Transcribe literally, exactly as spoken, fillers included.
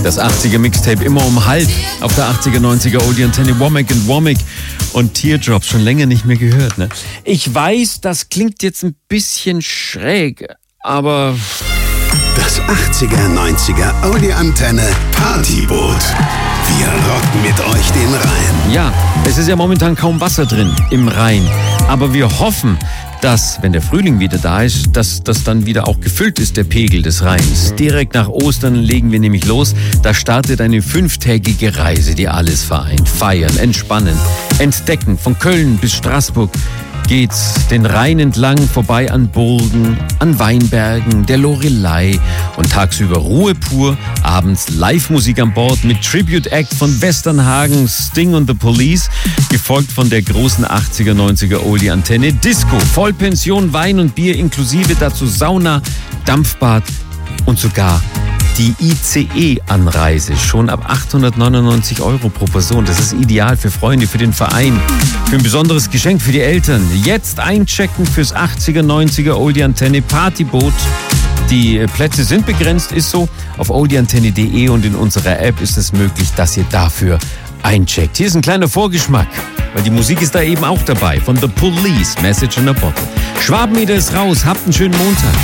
Das achtziger Mixtape immer um halb auf der achtziger, neunziger Oldie Antenne. Womack and Womack und Teardrops. Schon länger nicht mehr gehört, ne? Ich weiß, das klingt jetzt ein bisschen schräg, aber... Das achtziger, neunziger Oldie Antenne Partyboot. Wir rocken mit euch den Rhein. Ja, es ist ja momentan kaum Wasser drin im Rhein. Aber wir hoffen, dass, wenn der Frühling wieder da ist, dass das dann wieder auch gefüllt ist, der Pegel des Rheins. Direkt nach Ostern legen wir nämlich los. Da startet eine fünftägige Reise, die alles vereint. Feiern, entspannen, entdecken. Von Köln bis Straßburg geht's den Rhein entlang, vorbei an Burgen, an Weinbergen, der Loreley und tagsüber Ruhe pur, abends Live-Musik an Bord mit Tribute-Act von Westernhagen, Sting und The Police, gefolgt von der großen achtziger, neunziger Oldie Antenne Disco, Vollpension, Wein und Bier inklusive, dazu Sauna, Dampfbad und sogar die I C E-Anreise schon ab achthundertneunundneunzig Euro pro Person. Das ist ideal für Freunde, für den Verein, für ein besonderes Geschenk für die Eltern. Jetzt einchecken fürs achtziger, neunziger Oldie Antenne Partyboot. Die Plätze sind begrenzt, ist so. Auf oldieantenne punkt de und in unserer App ist es möglich, dass ihr dafür eincheckt. Hier ist ein kleiner Vorgeschmack, weil die Musik ist da eben auch dabei. Von The Police, Message in a Bottle. Schwabenmeter ist raus, habt einen schönen Montag.